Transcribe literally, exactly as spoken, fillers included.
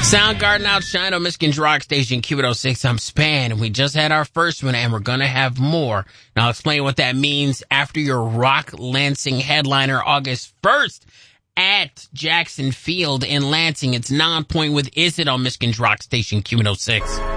Soundgarden Outshine on Michigan's Rock Station, Q one oh six. I'm Span, and we just had our first one, and we're going to have more. Now, I'll explain what that means after your Rock Lansing headliner August first at Jackson Field in Lansing. It's Non-Point with Is It on Michigan's Rock Station, Q one oh six.